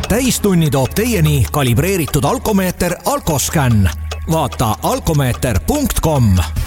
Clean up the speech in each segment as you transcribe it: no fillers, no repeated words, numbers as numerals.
täistunni toob teieni kalibreeritud alkomeeter Alkoscan. Vaata alkomeeter.com.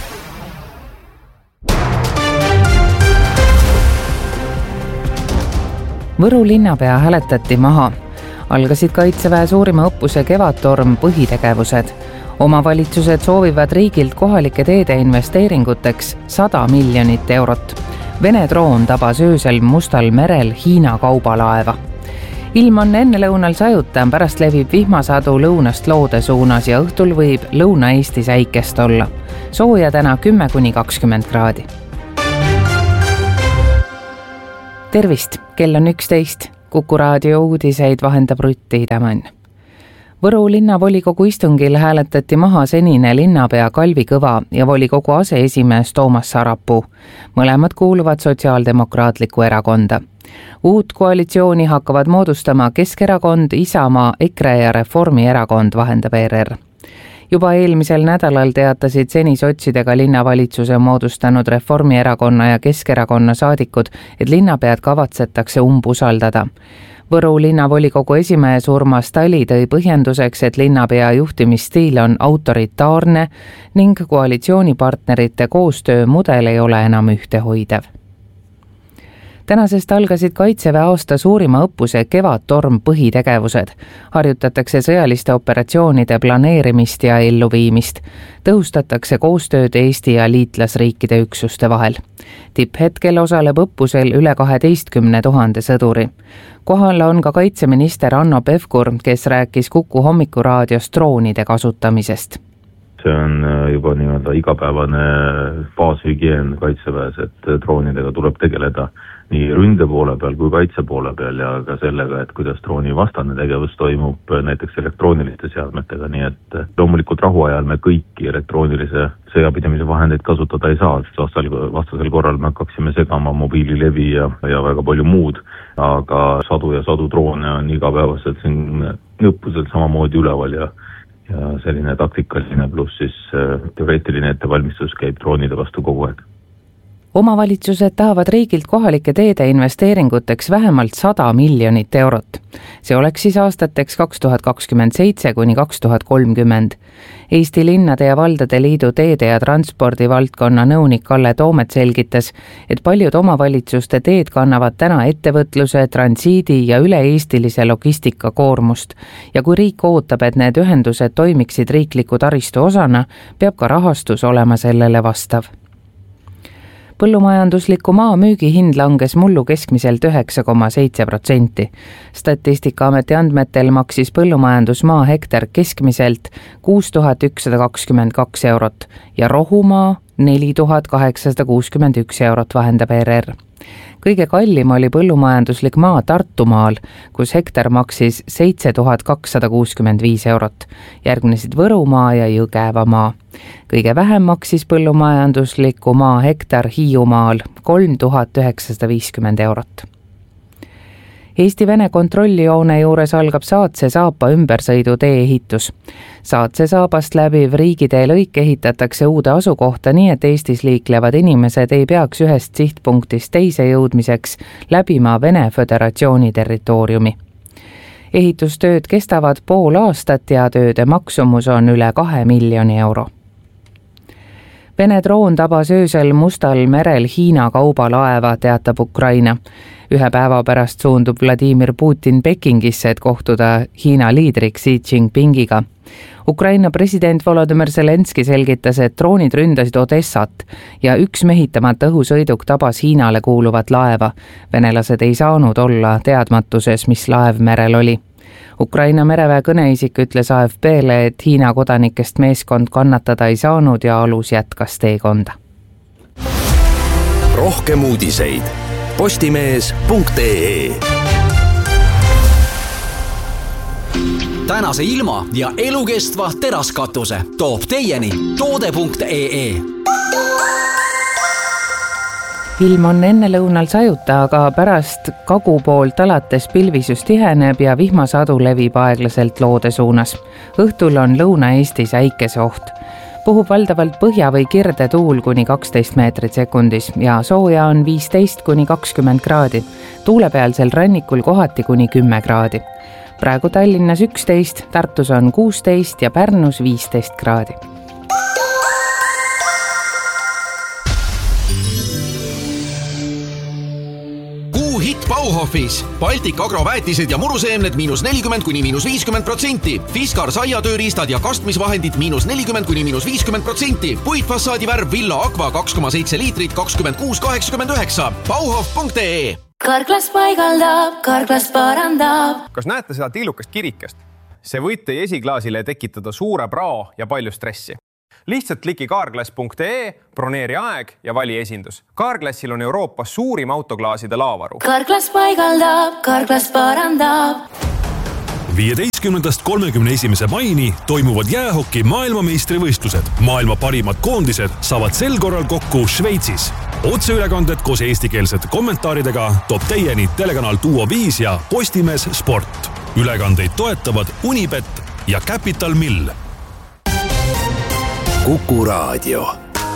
Võru linnapea hääletati maha. Algasid Kaitseväe suurima õppuse Kevadtorm põhitegevused. Omavalitsused soovivad riigilt kohalike teede investeeringuteks 100 miljonit eurot. Vene droon tabas öösel Mustal merel Hiina kaubalaeva. Ilm on ennelõunal sajuta, pärast levib vihmasadu lõunast loode suunas ja õhtul võib Lõuna-Eestis äikest olla. Sooja täna 10–20 kraadi. Tervist, kell on 11. Kuku raadio uudiseid vahendab Rutti Idamann. Võru linnavolikogu istungil hääletati maha senine linnapea Kalvi Kõva ja volikogu aseesimees Toomas Sarapuu. Mõlemad kuuluvad Sotsiaaldemokraatlikku erakonda. Uut koalitsiooni hakkavad moodustama Keskerakond, Isamaa, EKRE ja Reformierakond, vahendab ERR. Juba eelmisel nädalal teatasid seni sotsidega linnavalitsuse moodustanud Reformierakonna ja Keskerakonna saadikud, et linnapead kavatsetakse umbusaldada. Võru linnavolikogu esimees Urmas Tali tõi põhjenduseks, et linnapea juhtimisstiil on autoritaarne ning koalitsioonipartnerite koostöömudel ei ole enam ühtehoidev. Tänasest algasid Kaitseväe aasta suurima õppuse Kevadtorm põhitegevused. Harjutatakse sõjaliste operatsioonide planeerimist ja elluviimist. Tõhustatakse koostööd Eesti ja liitlasriikide üksuste vahel. Tipphetkel osaleb õppusel üle 12 000 sõduri. Kohal on ka kaitseminister Hanno Pevkur, kes rääkis Kuku hommikuraadios droonide kasutamisest. See on juba nii-öelda igapäevane baashügieen Kaitseväes, et droonidega tuleb tegeleda nii ründe poole peal kui kaitse poole peal ja ka sellega, et kuidas drooni vastane tegevus toimub näiteks elektrooniliste seadmetega, nii et loomulikult rahuajal me kõiki elektroonilise sõjapidamise vahendeid kasutada ei saa, sest vastasel korral me hakkaksime segama mobiililevi ja väga palju muud, aga sadu ja sadu droone on igapäevaselt siin õppusel samamoodi üleval ja selline taktikaline pluss siis teoreetiline ettevalmistus käib droonide vastu kogu aeg. Omavalitsused tahavad riigilt kohalike teede investeeringuteks vähemalt 100 miljonit eurot. See oleks siis aastateks 2027–2030. Eesti Linnade ja Valdade Liidu teede ja transpordi valdkonna nõunik Kalle Toomet selgitas, et paljud omavalitsuste teed kannavad täna ettevõtluse, transiidi ja üle-eestilise logistika koormust. Ja kui riik ootab, et need ühendused toimiksid riikliku taristu osana, peab ka rahastus olema sellele vastav. Põllumajandusliku maa müügihind langes mullu keskmiselt 9,7%. Statistikaameti andmetel maksis põllumajandusmaa hektar keskmiselt 6122 eurot ja rohumaa 4861 eurot, vahendab ERR. Kõige kallim oli põllumajanduslik maa Tartumaal, kus hektar maksis 7265 eurot. Järgnesid Võrumaa ja Jõgevamaa. Kõige vähem maksis põllumajandusliku maa hektar Hiiumaal 3950 eurot. Eesti-Vene kontrollijoone juures algab Saatse-Saapa ümbersõidutee ehitus. Saatse-Saabast läbiv riigitee lõik ehitatakse uude asukohta nii, et Eestis liiklevad inimesed ei peaks ühest sihtpunktist teise jõudmiseks läbima Vene Föderatsiooni territooriumi. Ehitustööd kestavad pool aastat ja tööde maksumus on üle 2 miljoni euro. Vene droon tabas öösel Mustal merel Hiina kaubalaeva, teatab Ukraina. 1 päeva pärast suundub Vladimir Putin Pekingisse, et kohtuda Hiina liidriks Xi Jinpingiga. Ukraina president Volodymyr Zelenski selgitas, et droonid ründasid Odessat ja üks mehitamata õhusõiduk tabas Hiinale kuuluvat laeva. Venelased ei saanud olla teadmatuses, mis laev merel oli. Ukraina mereväe kõneisik ütles AFP-le, et Hiina kodanikest meeskond kannatada ei saanud ja alus jätkas teekonda. Rohkem uudiseid postimees.ee. Tänase ilma ja elukestva teraskatuse toob teieni toode.ee. Ilm on ennelõunal sajuta, aga pärast kagu poolt alates pilvisus tiheneb ja vihmasadu levib aeglaselt loode suunas. Õhtul on Lõuna-Eestis äikese oht. Puhub valdavalt põhja või kirde tuul kuni 12 meetrit sekundis ja sooja on 15–20 kraadi. Tuulepealsel rannikul kohati kuni 10 kraadi. praegu Tallinnas 11, Tartus on 16 ja Pärnus 15 kraadi. Hitt Bauhofis. Baltic agroväetised ja muruseemned -40 kuni -50%. Fiskar saiatööriistad ja kastmisvahendid -40 kuni -50%. Puitfassaadi värv Villa Aqua 2,7 liitrit 26,89. Bauhof.ee. Karklas paigaldab, Karklas parandab. Kas näete seda tillukest kirikest? See võib teie esiklaasile tekitada suure prao ja palju stressi. Lihtsalt kliki carglass.ee, broneeri aeg ja vali esindus. Carglassil on Euroopas suurim autoklaaside laavaru. Karklas paigaldab, Karklas parandab. 15.–31. maini toimuvad jäähoki maailmameistrivõistlused. Maailma parimad koondised saavad sel korral kokku Šveitsis. Otseülekanded koos eestikeelsete kommentaaridega toob teieni telekanal Duo 5 ja Postimees Sport. Ülekandeid toetavad Unibet ja Capital Mill. Kuku Raadio.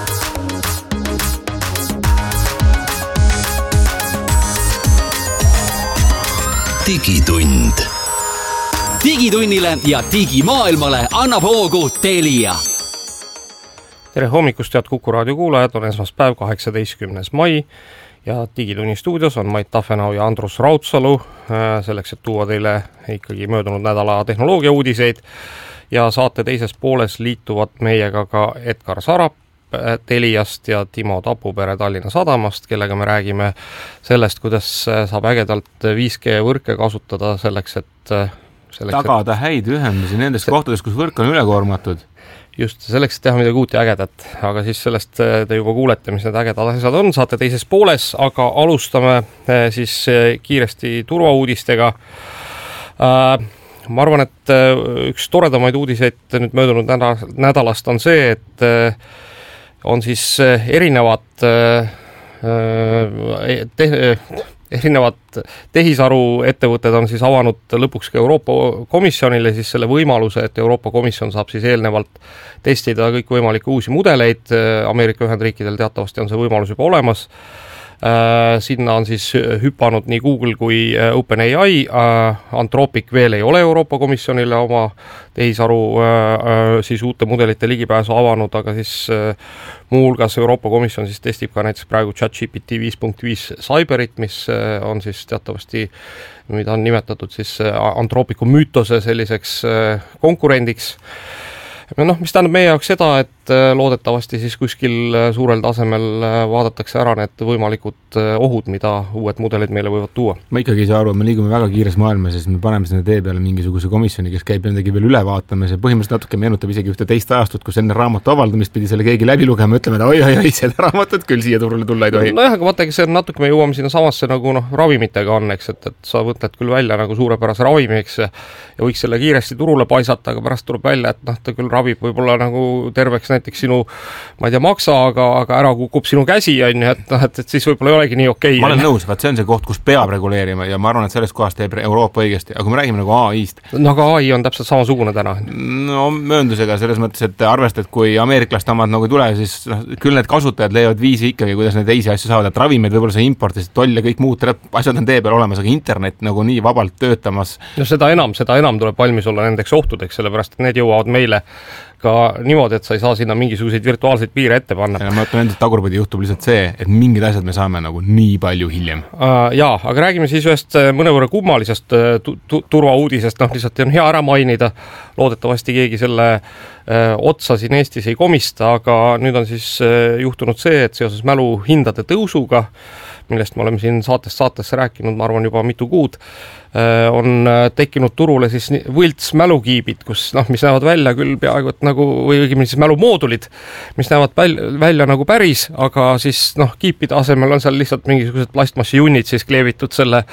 Digitund. Digitunnile ja digimaailmale annab hoogu Telia. Tere hommikust, head Kuku Raadio kuulajad, on esmaspäev 18. mai ja Digitunni stuudios on Mait Tafenau ja Andrus Raudsalu selleks, et tuua teile ikkagi möödunud nädala tehnoloogia uudiseid. Ja saate teises pooles liituvad meiega ka Edgar Sarap Teliast ja Timo Tapupere Tallinna Sadamast, kellega me räägime sellest, kuidas saab ägedalt 5G võrke kasutada selleks, et tagada häid ühendusi nendes kohtades, kus võrk on ülekoormatud. Just selleks, et teha midagi uut ja ägedat, aga siis sellest te juba kuulete, mis need ägedad asjad on, saate teises pooles, aga alustame siis kiiresti turvauudistega. Ma arvan, et üks toredamaid uudiseid nüüd möödunud nädalast on see, et on siis erinevad tehisaru ettevõtted on siis avanud lõpuks ka Euroopa Komisjonile siis selle võimaluse, et Euroopa Komisjon saab siis eelnevalt testida kõikvõimalikke uusi mudeleid. Ameerika Ühendriikidel teatavasti on see võimalus juba olemas. Sinna on siis hüpanud nii Google kui OpenAI. Anthropic veel ei ole Euroopa Komisjonile oma tehisaru siis uute mudelite ligipääsu avanud, aga siis muuhulgas Euroopa Komisjon siis testib ka näiteks praegu ChatGPT 5.5 Cyberit, mis on siis teatavasti, mida on nimetatud siis Anthropicu müütose selliseks konkurendiks. Mis tähendab meie jaoks seda, et loodetavasti siis kuskil suurel tasemel vaadatakse ära need võimalikud ohud, mida uued mudelid meile võivad tuua. Ma ikkagi ei saa aru, et me liigume väga kiires maailmas, sest me paneme sinna tee peale mingisuguse komisjoni, kes käib nendegi veel üle vaatamas ja põhimõtteliselt natuke meenutab isegi ühte teist ajastut, kus enne raamatu avaldamist pidi selle keegi läbi lugema, ütleme, et oi, seda raamatut küll siia turule tulla ei tohi. Nojah, aga vaatagi, see on natuke, me jõuame sinna samasse nagu ravimitega on, eks, et sa võtled küll välja nagu suurepärase ravimi, eks, ja võiks selle kiiresti turule paisata, aga pärast tuleb välja, et ta küll ravib võib-olla nagu terveks näiteks sinu, ma ei tea, maksa, aga ära kukub sinu käsi, et siis võib-olla ei olegi nii okei. Ma olen nõus, vaat see on see koht, kus peab reguleerima ja ma arvan, et sellest kohast teeb Euroopa õigesti, aga kui me räägime nagu AI-st. No aga AI on täpselt samasugune täna. No mööndusega selles mõttes, et arvestad, kui ameeriklaste omad nagu tule, siis küll need kasutajad leiavad viisi ikkagi, kuidas need teisi asju saavad, et ravimeid võib-olla see importis, toll ja kõik muud asjad on tee peal olemas, aga internet nagu nii vabalt töötamas. No seda enam tuleb valmis olla nendeks ohtudeks, sellepärast et need jõuavad meile ka niimoodi, et sa ei saa sinna mingisuguseid virtuaalseid piire ette panna. Ja ma ütlen, et tagurpidi juhtub lihtsalt see, et mingid asjad me saame nagu nii palju hiljem. Jaa, aga räägime siis ühest mõnevõrra kummalisest turvauudisest, lihtsalt on hea ära mainida. Loodetavasti keegi selle otsa siin Eestis ei komista, aga nüüd on siis juhtunud see, et seoses mäluhindade tõusuga, millest me oleme siin saatesse rääkinud, ma arvan juba mitu kuud, on tekkinud turule siis võlts mälukiibid, mis näevad välja küll peaaegu, et nagu, või õigemini siis mälumoodulid, mis näevad välja nagu päris, aga siis kiipide asemel on seal lihtsalt mingisugused plastmassijunnid siis kleevitud selle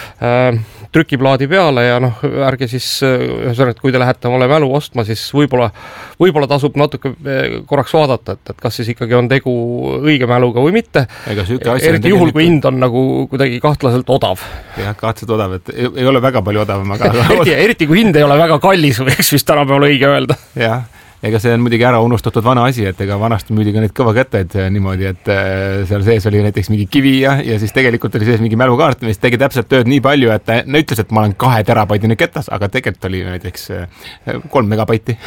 trükiplaadi peale ja ärge siis, kui te lähete omale mälu ostma, siis võib-olla tasub natuke korraks vaadata, et kas siis ikkagi on tegu õige mäluga või mitte. Eriti juhul, kui hind on nagu kuidagi kahtlaselt odav. Jah, kahtlaselt odav, et ei ole väga palju odavam, aga eriti kui hind ei ole väga kallis, võiks vist tänapäeval õige öelda. Jah, ega see on muidugi ära unustatud vana asi, et ega vanasti müüdi ka neid kõvakätteid niimoodi, et seal sees oli näiteks mingi kivi ja siis tegelikult oli sees mingi mälukaart, mis tegi täpselt tööd nii palju, et ta ütles, et ma olen 2 terabaitine ketas, aga tegelikult oli näiteks 3 megabaiti.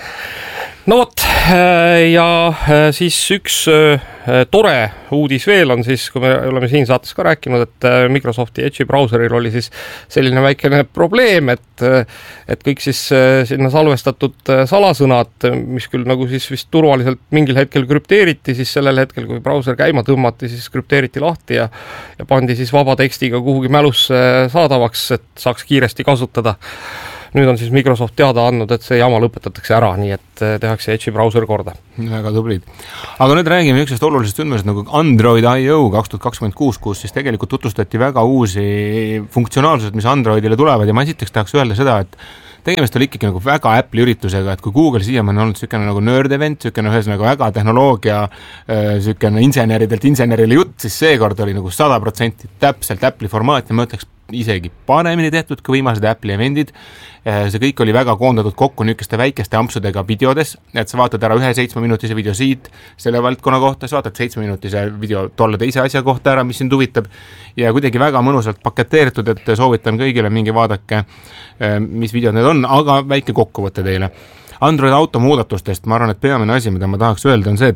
No vot, ja siis üks tore uudis veel on siis, kui me oleme siin saates ka rääkinud, et Microsofti Edge'i brauseril oli siis selline väikene probleem, et kõik siis sinna salvestatud salasõnad, mis küll nagu siis vist turvaliselt mingil hetkel krüpteeriti, siis sellel hetkel, kui brauser käima tõmmati, siis krüpteeriti lahti ja pandi siis vaba tekstiga kuhugi mälusse saadavaks, et saaks kiiresti kasutada. Nüüd on siis Microsoft teada andnud, et see jama lõpetatakse ära, nii et tehakse Edge'i brauser korda. Väga tublid. Aga nüüd räägime üksest olulisest sündmusest nagu Android.io 2026, kus siis tegelikult tutvustati väga uusi funktsionaalsused, mis Androidile tulevad ja ma esiteks tahaks öelda seda, et tegemist oli ikkagi nagu väga Apple'i üritusega, et kui Google siiamaani on olnud sükene nagu nerd event, sükene ühesõnaga väga tehnoloogia, sükene inseneridelt insenerile jutt, siis seekord oli nagu 100% täpselt Apple'i formaat ja ma ütleks isegi paremini tehtud kui viimased Apple'i eventid. See kõik oli väga koondatud kokku niisuguste väikeste ampsudega videodes, et sa vaatad ära 1 7-minutise video siit selle valdkonna kohta, sa vaatad 7-minutise video tolle teise asja kohta ära, mis sind huvitab ja kuidagi väga mõnusalt paketeeritud, et soovitan kõigile mingi vaadake, mis videod need on, aga väike kokkuvõte teile. Android Auto muudatustest, ma arvan, et peamine asi, mida ma tahaks öelda, on see,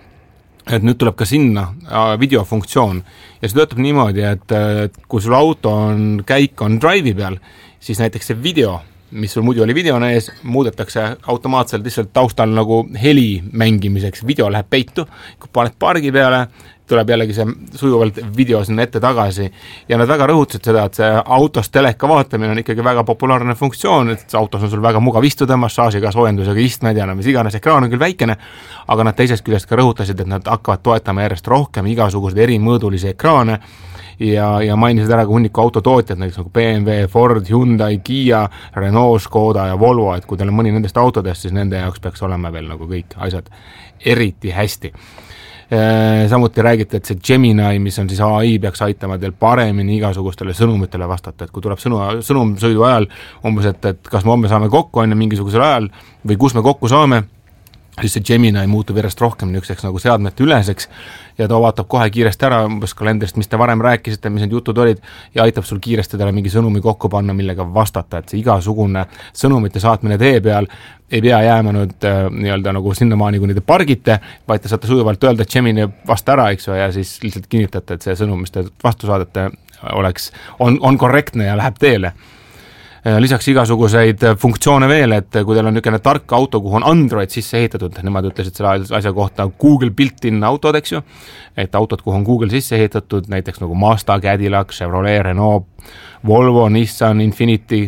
et nüüd tuleb ka sinna videofunktsioon ja see töötab niimoodi, et kui sul auto käik on drive'i peal, siis näiteks see video, mis sul muidu oli videona ees, muudetakse automaatselt lihtsalt taustal nagu heli mängimiseks, video läheb peitu, kui paned pargi peale, tuleb jällegi see sujuvalt video sinna ette tagasi ja nad väga rõhutasid seda, et see autos teleka vaatamine on ikkagi väga populaarne funktsioon, et autos on sul väga mugav istuda, massaažiga, soojendusega istmed ja mis iganes, ekraan on küll väikene, aga nad teisest küljest ka rõhutasid, et nad hakkavad toetama järjest rohkem igasuguseid erimõõdulisi ekraane ja mainisid ära ka hunniku autotootjad, näiteks nagu BMW, Ford, Hyundai, Kia, Renault, Škoda ja Volvo, et kui teil on mõni nendest autodest, siis nende jaoks peaks olema veel nagu kõik asjad eriti hästi. Samuti räägiti, et see Gemini, mis on siis AI, peaks aitama teil paremini igasugustele sõnumitele vastata, et kui tuleb sõnum sõidu ajal umbes, et kas me homme saame kokku enne mingisugusel ajal või kus me kokku saame, siis see Gemini muutub järjest rohkem niisuguseks nagu seadmete üleseks ja ta vaatab kohe kiiresti ära umbes kalendrist, mis te varem rääkisite, mis need jutud olid ja aitab sul kiiresti talle mingi sõnumi kokku panna, millega vastata, et see igasugune sõnumite saatmine tee peal ei pea jääma nüüd nii-öelda nagu sinnamaani, kui te pargite, vaid te saate sujuvalt öelda, et Gemini vasta ära, eks ja siis lihtsalt kinnitate, et see sõnum, mis te vastu saadate, on korrektne ja läheb teele. Lisaks igasuguseid funktsioone veel, et kui teil on niisugune tark auto, kuhu on Android sisse ehitatud, nemad ütlesid selle asja kohta Google built-in autod, eks ju, et autod, kuhu on Google sisse ehitatud, näiteks nagu Mazda, Cadillac, Chevrolet, Renault, Volvo, Nissan, Infiniti,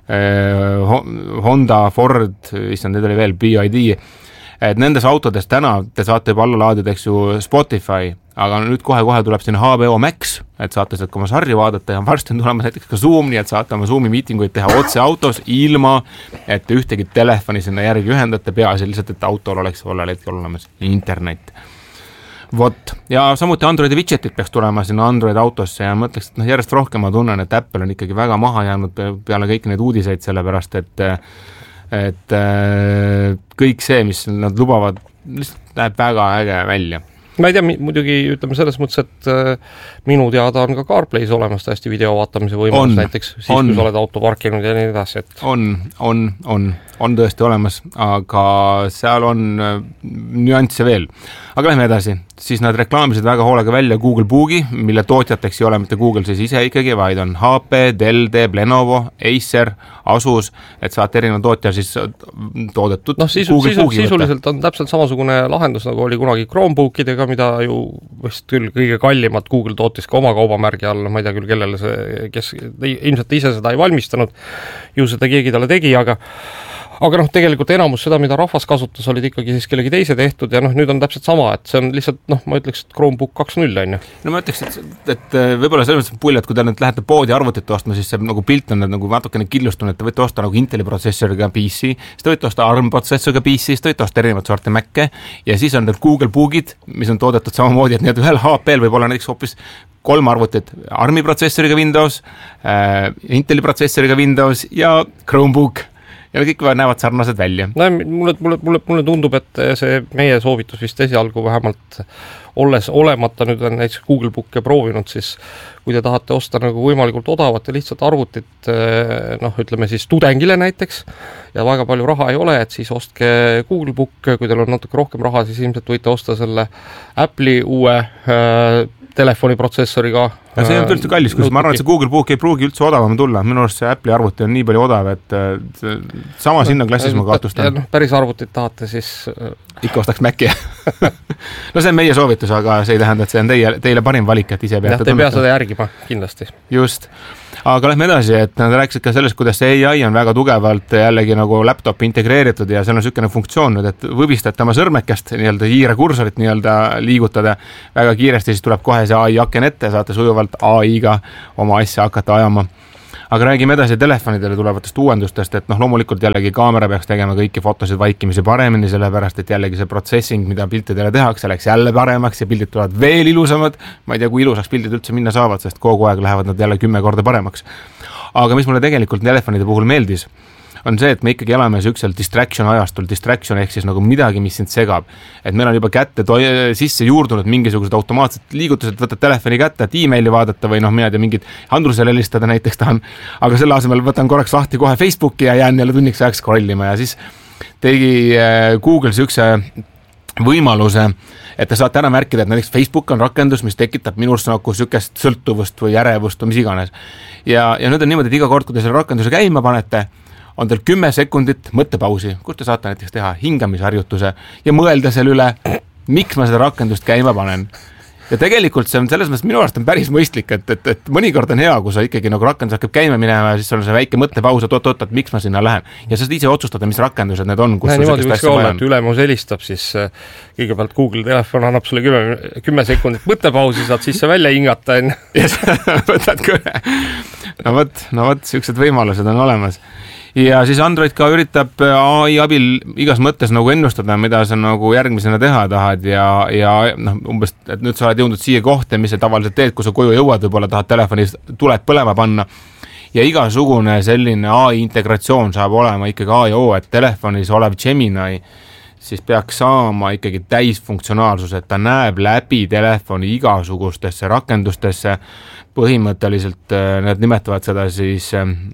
Honda, Ford, issand, need oli veel BYD, et nendes autodes täna te saate juba alla laadida, eks ju, Spotify, aga nüüd kohe tuleb sinna HBO Max, et saate sealt oma sarju vaadata ja varsti on tulemas näiteks ka Zoom, nii et saate oma Zoomi miitinguid teha otse autos ilma, et ühtegi telefoni sinna järgi ühendate, peaasi lihtsalt, et autol oleks ollel hetkel olemas internet. Vot, ja samuti Androidi widgetid peaks tulema sinna Android autosse ja mõtleks, et järjest rohkem ma tunnen, et Apple on ikkagi väga maha jäänud peale kõik need uudiseid, sellepärast et kõik see, mis nad lubavad, lihtsalt läheb väga äge välja. Ma ei tea, muidugi ütleme selles mõttes, et minu teada on ka CarPlay's olemas täiesti video vaatamise võimalus näiteks, siis kui sa oled auto parkinud ja nii edasi. Et... On tõesti olemas, aga seal on nüansse veel. Aga lähme edasi. Siis nad reklaamisid väga hoolega välja Google Boogi, mille tootjateks ei ole mitte Google siis ise ikkagi, vaid on HP, Dell, Lenovo, Acer, Asus, et saate erinevad tootja siis toodetud. No sisuliselt on täpselt samasugune lahendus, nagu oli kunagi Chromebookidega, mida ju vist küll kõige kallimat Google tootis ka oma kaubamärgi all, ma ei tea küll, kellele see, kes ilmselt ise seda ei valmistanud, ju seda keegi talle tegi, aga tegelikult enamus seda, mida rahvas kasutas, olid ikkagi siis kellegi teise tehtud ja nüüd on täpselt sama, et see on lihtsalt, ma ütleks, et Chromebook 2.0 on ju. No ma ütleks, et võib-olla selles mõttes pulli, et kui te nüüd lähete poodi arvutit ostma, siis see nagu pilt on nagu natukene killustune, et te võite osta nagu Inteli protsessoriga PC, siis te võite osta ARM protsessoriga PC, siis te võite osta erinevat sorti Mac'e ja siis on need Google Boogid, mis on toodetud samamoodi, et need ühel HP-l võib olla näiteks hoopis 3 arvutit, ARMi protsessoriga Windows, Inteli protsessoriga Windows ja Chromebook. ja kõik näevad sarnased välja. No, mulle tundub, et see meie soovitus vist esialgu vähemalt olles olemata nüüd on näiteks Google Booke proovinud, siis kui te tahate osta nagu võimalikult odavat ja lihtsalt arvutit, noh, ütleme siis tudengile näiteks, ja väga palju raha ei ole, et siis ostke Google Book, kui teil on natuke rohkem raha, siis ilmselt võite osta selle Apple'i uue telefoniprotsessoriga. Ja see on üldse kallis, kus ma arvan, et see Google Book ei pruugi üldse odavam tulla. Minu arust see Apple'i arvuti on nii palju odav, et sama sinna klassis ma katustan. Päris arvutit tahate, siis ikka ostaks Maci. No see on meie soovitus, aga see ei tähenda, et see on teile parim valik, et ise peate te pea seda järgima, kindlasti. Just. Aga lähme edasi, et nad rääkisid ka sellest, kuidas see AI on väga tugevalt jällegi nagu laptopi integreeritud ja seal on niisugune funktsioon, et võbistad tema sõrmekest nii-öelda hiire kursorit nii-öelda liigutada väga kiiresti, siis tuleb kohe see AI aken ette, saate sujuvalt AI-ga oma asja hakata ajama. Aga räägime edasi telefonidele tulevatest uuendustest, et noh, loomulikult jällegi kaamera peaks tegema kõiki fotosid vaikimisi paremini, sellepärast et jällegi see protsessing, mida piltidele tehakse, läks jälle paremaks ja pildid tulevad veel ilusamad. Ma ei tea, kui ilusaks pildid üldse minna saavad, sest kogu aeg lähevad nad jälle 10 korda paremaks. Aga mis mulle tegelikult telefonide puhul meeldis, on see, et me ikkagi elame süksel distraction ajastul, distraction ehk siis nagu midagi, mis sind segab. Et meil on juba kätte sisse juurdunud mingisugused automaatsed liigutused, võtad telefoni kätte, et e-maili vaadata või noh, mina ei tea, mingid Andrusele helistada näiteks tahan, aga selle asemel võtan korraks lahti kohe Facebooki ja jään jälle tunniks ajaks scrollima ja siis tegi Google sükse võimaluse, et te saate ära märkida, et näiteks Facebook on rakendus, mis tekitab minust nagu sükest sõltuvust või ärevust või mis iganes. Ja nüüd on niimoodi, et iga kord, kui te selle rakenduse käima panete, on teil 10 sekundit mõttepausi, kus te saate näiteks teha hingamisharjutuse ja mõelda selle üle, miks ma seda rakendust käima panen. Ja tegelikult see on selles mõttes minu arust on päris mõistlik, et mõnikord on hea, kui sa ikkagi nagu rakendus hakkab käima minema ja siis on see väike mõttepaus, et miks ma sinna lähen. Ja sa ise otsustada, mis rakendused need on, kus sul niimoodi võiks olla, et ülemus helistab, siis kõigepealt Google telefon annab sulle 10 sekundit mõttepausi, saad sisse välja hingata. Ja võtad kõne. No võt, sellised võimalused on olemas. Ja siis Android ka üritab AI abil igas mõttes nagu ennustada, mida sa nagu järgmisena teha tahad ja noh, umbes, et nüüd sa oled jõudnud siia kohta, mis sa tavaliselt teed, kui sa koju jõuad, võib-olla tahad telefonis tuled põlema panna. Ja igasugune selline AI integratsioon saab olema ikkagi A&O, et telefonis olev Gemini siis peaks saama ikkagi täisfunktsionaalsus, et ta näeb läbi telefoni igasugustesse rakendustesse. Põhimõtteliselt nad nimetavad seda siis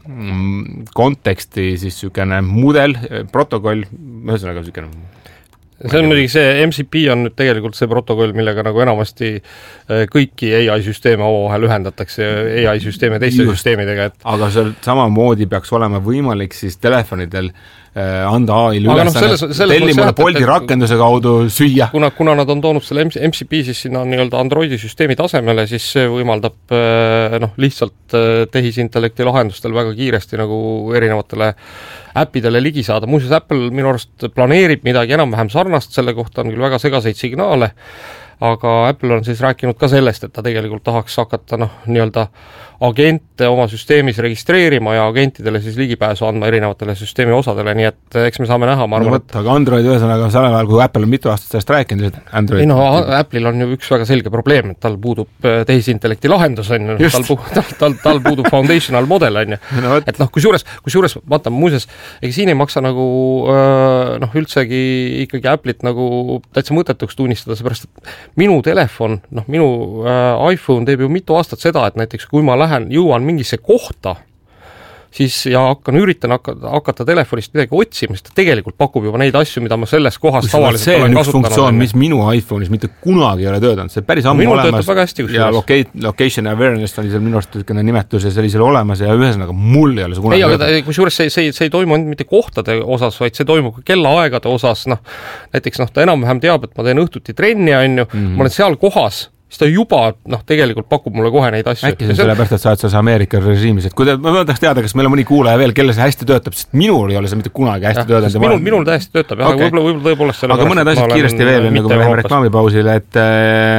konteksti siis sükene mudel, protokoll, ühesõnaga sükene. See on muidugi see MCP on nüüd tegelikult see protokoll, millega nagu enamasti kõiki AI-süsteeme omavahel ühendatakse AI-süsteeme teiste süsteemidega. Aga seal samamoodi peaks olema võimalik siis telefonidel anda AI-l ülesannet tellimule Bolti rakenduse kaudu süüa. Kuna nad on toonud selle MCP siis sinna nii-öelda Androidi süsteemi tasemele, siis see võimaldab lihtsalt tehisintellekti lahendustel väga kiiresti nagu erinevatele äppidele ligi saada. Muuseas, Apple minu arust planeerib midagi enam-vähem sarnast, selle kohta on küll väga segaseid signaale, aga Apple on siis rääkinud ka sellest, et ta tegelikult tahaks hakata nii-öelda agente oma süsteemis registreerima ja agentidele siis ligipääsu andma erinevatele süsteemi osadele, nii et eks me saame näha, ma arvan. Aga Android ühesõnaga sellel ajal, kui Apple on mitu aastat sellest rääkinud, Android. Apple'il on ju üks väga selge probleem, et tal puudub tehisintellekti lahendus, tal puudub foundational model, et kusjuures vaata, muuseas, ega siin ei maksa nagu üldsegi ikkagi Apple'it nagu täitsa mõtetuks tunnistada, seepärast, et minu telefon, minu iPhone teeb ju mitu aastat seda, et näiteks kui ma jõuan mingisse kohta, siis ja üritan hakata telefonist midagi otsima, sest ta tegelikult pakub juba neid asju, mida ma selles kohas tavaliselt olen kasutanud. See on üks funktsioon, mis minu iPhone'is mitte kunagi ei ole töötanud. See päris ammu olemas ja location awareness oli seal minu arust nimetus ja see oli seal olemas ja ühesõnaga mul ei ole see kunagi töötanud. Kusjuures see ei toimu mitte kohtade osas, vaid see toimub kellaaegade osas. Näiteks ta enam-vähem teab, et ma teen õhtuti trenni, ma olen seal kohas, siis ta juba tegelikult pakub mulle kohe neid asju. Äkki see on sellepärast, et sa oled selles Ameerika režiimis, et ma tahaks teada, kas meil on mõni kuulaja veel, kelle see hästi töötab, sest minul ei ole see mitte kunagi hästi töötanud. Minul täiesti töötab, okay. Võib-olla tõepoolest aga mõned asjad kiiresti veel, nagu me läheme reklaamipausile, et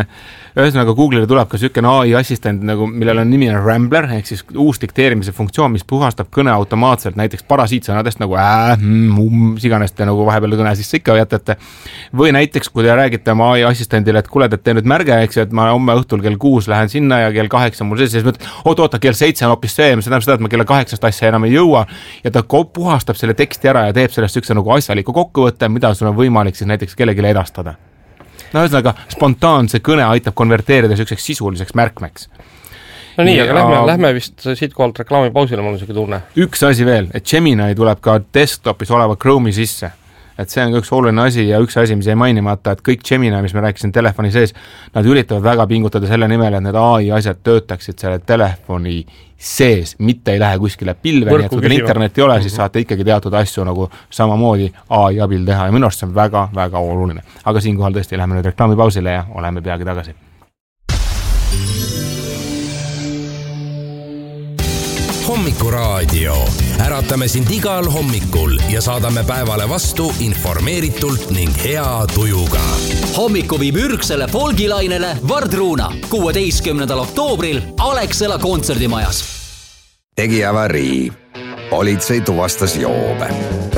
ühesõnaga Google'ile tuleb ka niisugune AI assistent, nagu, millel on nimi on Rambler, ehk siis uus dikteerimise funktsioon, mis puhastab kõne automaatselt näiteks parasiitsõnadest nagu siganest te nagu vahepeal kõne sisse ikka jätate. Või näiteks, kui te räägite oma AI assistendile, et kuule, et tee nüüd märge, eks, et ma homme õhtul kell 6 lähen sinna ja kell 8 mul siis mõtled, oota, kell 7 on hoopis see, see tähendab seda, et ma kella 8 asja enam ei jõua ja ta puhastab selle teksti ära ja teeb sellest niisuguse nagu asjaliku kokkuvõtte, mida sul on võimalik siis näiteks kellelegi edastada. No ühesõnaga, spontaanse kõne aitab konverteerida niisuguseks sisuliseks märkmeks. No nii, aga lähme vist siit kohalt reklaamipausile, mul on niisugune tunne. Üks asi veel, et Gemini tuleb ka desktopis oleva Chrome'i sisse. Et see on üks oluline asi ja üks asi, mis ei mainimata, et kõik Gemini, mis me rääkisin telefoni sees, nad üritavad väga pingutada selle nimel, et need AI asjad töötaksid selle telefoni sees, mitte ei lähe kuskile pilve, nii et kui teil internet ei ole, siis saate ikkagi teatud asju nagu samamoodi AI abil teha ja minu arust see on väga oluline. Aga siinkohal tõesti lähme nüüd reklaamipausile ja oleme peagi tagasi. Hommikuraadio. Äratame sind igal hommikul ja saadame päevale vastu informeeritult ning hea tujuga. Hommiku viib ürgsele folgilainele Vardruuna 16. oktoobril Alexela kontserdimajas. Tegi avarii. Politsei tuvastas joobe.